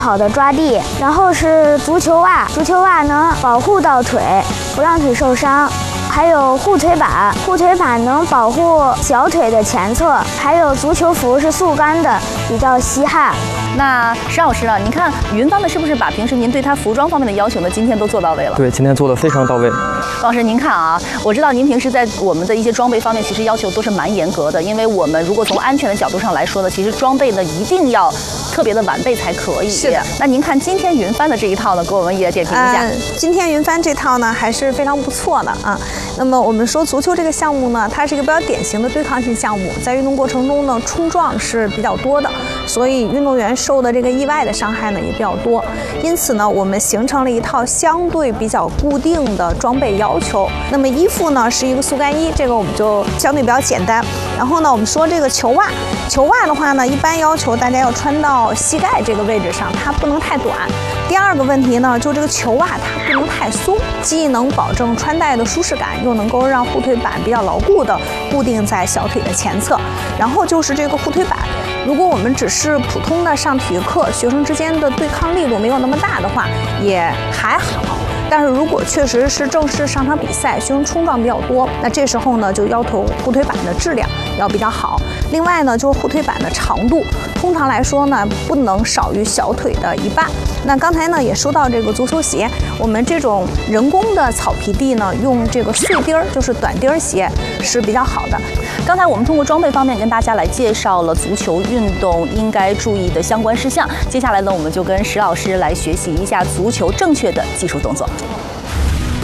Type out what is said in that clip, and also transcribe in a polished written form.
好的抓地。然后是足球袜，足球袜能保护到腿，不让腿受伤。还有护腿板，护腿板能保护小腿的前侧。还有足球服是速干的，比较吸汗。 那石老师啊，您看云帆呢，是不是把平时您对他服装方面的要求呢，今天都做到位了？ 对，今天做的非常到位。 高老师，您看啊，我知道您平时在我们的一些装备方面，其实要求都是蛮严格的，因为我们如果从安全的角度上来说呢，其实装备呢一定要特别的完备才可以。 是的。 那您看今天云帆的这一套呢，给我们也点评一下。 今天云帆这套呢还是非常不错的啊。那么我们说足球这个项目呢，它是一个比较典型的对抗性项目，在运动过程中呢，冲撞是比较多的，所以运动员受的这个意外的伤害呢也比较多。因此呢，我们形成了一套相对比较固定的装备要求。那么衣服呢是一个速干衣，这个我们就相对比较简单。然后呢，我们说这个球袜，球袜的话呢，一般要求大家要穿到膝盖这个位置上，它不能太短。第二个问题呢，就这个球袜它不能太松，既能保证穿戴的舒适感，又能够让护腿板比较牢固的固定在小腿的前侧。然后就是这个护腿板，如果我们只是普通的上体育课，学生之间的对抗力度没有那么大的话，也还好。但是如果确实是正式上场比赛，学生冲撞比较多，那这时候呢就要求护腿板的质量要比较好。另外呢，就是护腿板的长度，通常来说呢不能少于小腿的一半。那刚才呢也说到这个足球鞋，我们这种人工的草皮地呢，用这个碎钉儿，就是短钉鞋是比较好的。 刚才我们通过装备方面跟大家来介绍了足球运动应该注意的相关事项，接下来呢我们就跟石老师来学习一下足球正确的技术动作。